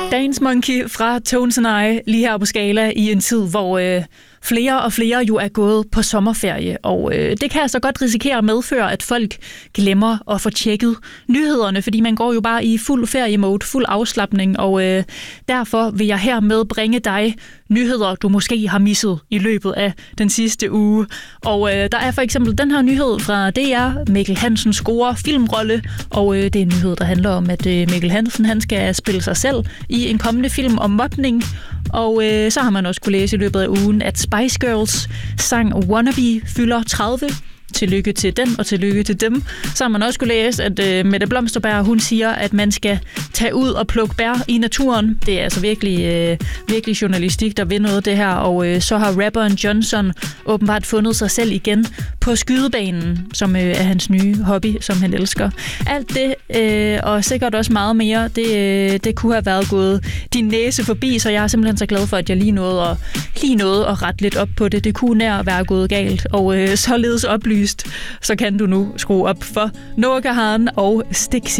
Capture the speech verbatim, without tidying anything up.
Dance Monkey fra Tones and I, lige her på Skala i en tid, hvor øh, flere og flere jo er gået på sommerferie. Og øh, det kan altså godt risikere at medføre, at folk glemmer at få tjekket nyhederne, fordi man går jo bare i fuld feriemode, fuld afslapning, og øh, derfor vil jeg hermed bringe dig nyheder, du måske har misset i løbet af den sidste uge. Og øh, der er for eksempel den her nyhed fra D R. Mikkel Hansen scorer filmrolle, og øh, det er en nyhed, der handler om, at øh, Mikkel Hansen han skal spille sig selv i en kommende film om mobning. Og øh, så har man også kunne læse i løbet af ugen, at Spice Girls sang Wannabe fylder tredive. Tillykke til den, og tillykke til dem. Så har man også kunne læse, at øh, Mette Blomsterberg, hun siger, at man skal tage ud og plukke bær i naturen. Det er altså virkelig, øh, virkelig journalistik, der vil noget det her. Og øh, så har rapperen Johnson åbenbart fundet sig selv igen på skydebanen, som øh, er hans nye hobby, som han elsker. Alt det, øh, og sikkert også meget mere, det, øh, det kunne have været gået din næse forbi, så jeg er simpelthen så glad for, at jeg lige nåede at, lige nåede at rette lidt op på det. Det kunne nær være gået galt, og øh, således oplyst, så kan du nu skrue op for Noah Kahan og Stixi.